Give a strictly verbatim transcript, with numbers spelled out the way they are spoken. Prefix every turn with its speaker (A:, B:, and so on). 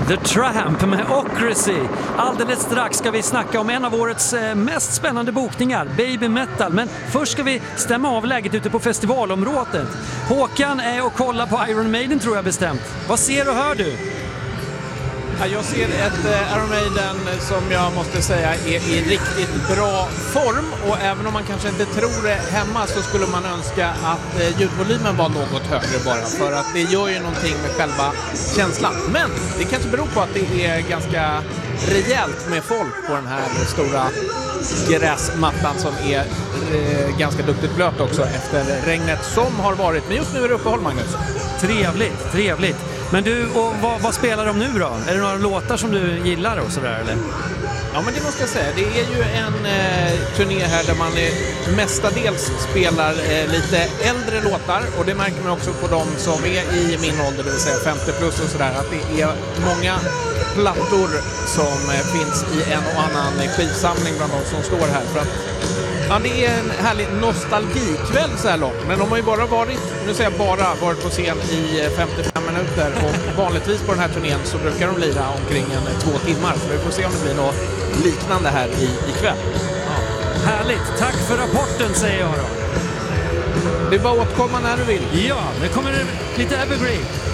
A: The Tramp med Ocracy. Alldeles strax ska vi snacka om en av årets mest spännande bokningar, Baby Metal. Men först ska vi stämma av läget ute på festivalområdet. Håkan är och kollar på Iron Maiden, tror jag bestämt. Vad ser och hör du?
B: Jag ser ett Iron Maiden som jag måste säga är i riktigt bra form, och även om man kanske inte tror det hemma så skulle man önska att ljudvolymen var något högre bara, för att det gör ju någonting med själva känslan. Men det kanske beror på att det är ganska rejält med folk på den här stora gräsmattan som är eh, ganska duktigt blöt också efter regnet som har varit. Men just nu är det uppehåll, Magnus.
A: Trevligt, trevligt. Men du, och vad, vad spelar de nu då? Är det några låtar som du gillar och sådär, eller?
B: Ja, men det måste jag säga. Det är ju en eh, turné här där man eh, mestadels spelar eh, lite äldre låtar, och det märker man också på de som är i min ålder, det vill säga femtio plus och sådär, att det är många plattor som eh, finns i en och annan skivsamling bland de som står här, för att ja, det är en härlig nostalgikväll så här långt, men de har ju bara varit, nu säger jag bara, varit på scen i femtiofem minuter, och vanligtvis på den här turnén så brukar de lira omkring en två timmar, så vi får se om det blir något liknande här i, ikväll.
A: Ja, härligt, tack för rapporten, säger jag då.
B: Det är bara att återkomma när du vill.
A: Ja, nu kommer det lite Evergreen.